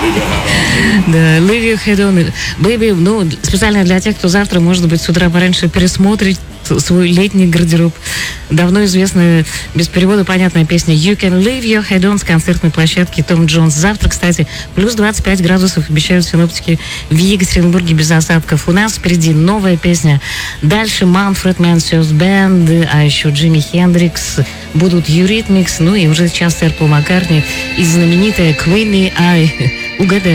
Да, Leave Your Head On. Baby, ну, специально для тех, кто завтра, может быть, с утра пораньше пересмотрит свой летний гардероб. Давно известная, без перевода понятная песня You Can Leave Your Head On с концертной площадки Том Джонс. Завтра, кстати, плюс 25 градусов обещают синоптики в Екатеринбурге без осадков. У нас впереди новая песня. Дальше Manfred Mann's Band, а еще Джимми Хендрикс, будут Eurythmics, ну и уже сейчас сэр Пол Маккартни и знаменитая Queenie Eye. Угадай.